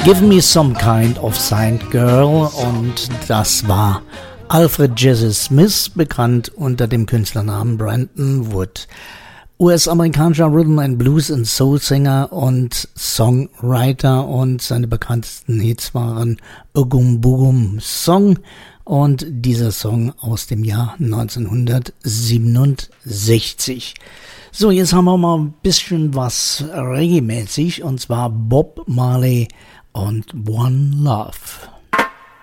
Give Me Some Kind of Saint Girl, und das war Alfred Jesse Smith, bekannt unter dem Künstlernamen Brandon Wood. US-amerikanischer Rhythm and Blues und Soul-Sänger und Songwriter, und seine bekanntesten Hits waren Ogum Bugum Song und dieser Song aus dem Jahr 1967. So, jetzt haben wir mal ein bisschen was Reggae-mäßig, und zwar Bob Marley und One Love.